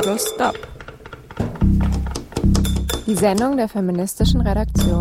Model Stop. Die Sendung der feministischen Redaktion.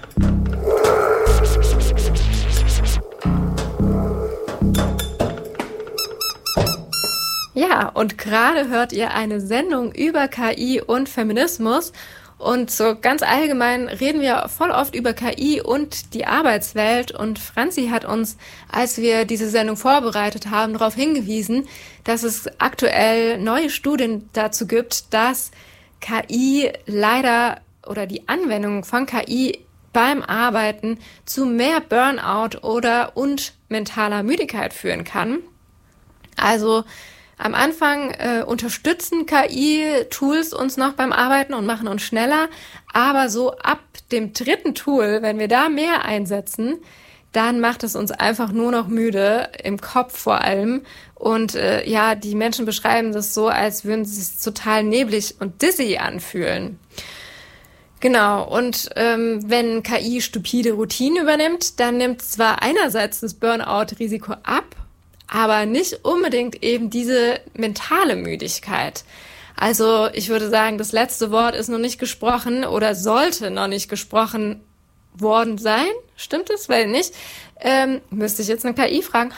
Ja, und gerade hört ihr eine Sendung über KI und Feminismus. Und so ganz allgemein reden wir voll oft über KI und die Arbeitswelt. Und Franzi hat uns, als wir diese Sendung vorbereitet haben, darauf hingewiesen, dass es aktuell neue Studien dazu gibt, dass KI leider oder die Anwendung von KI beim Arbeiten zu mehr Burnout und mentaler Müdigkeit führen kann. Also am Anfang unterstützen KI-Tools uns noch beim Arbeiten und machen uns schneller, aber so ab dem 3. Tool, wenn wir da mehr einsetzen, dann macht es uns einfach nur noch müde, im Kopf vor allem. Und die Menschen beschreiben das so, als würden sie sich total neblig und dizzy anfühlen. Genau, und wenn KI stupide Routinen übernimmt, dann nimmt zwar einerseits das Burnout-Risiko ab, aber nicht unbedingt eben diese mentale Müdigkeit. Also ich würde sagen, das letzte Wort ist noch nicht gesprochen oder sollte noch nicht gesprochen worden sein. Stimmt es? Weil nicht. Müsste ich jetzt eine KI fragen.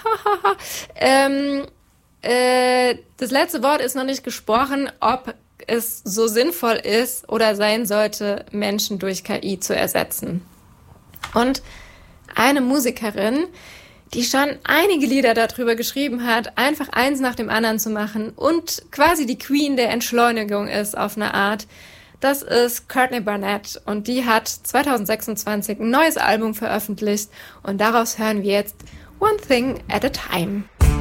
Das letzte Wort ist noch nicht gesprochen, ob es so sinnvoll ist oder sein sollte, Menschen durch KI zu ersetzen. Und eine Musikerin, die schon einige Lieder darüber geschrieben hat, einfach eins nach dem anderen zu machen und quasi die Queen der Entschleunigung ist auf eine Art. Das ist Courtney Barnett und die hat 2026 ein neues Album veröffentlicht und daraus hören wir jetzt One Thing at a Time.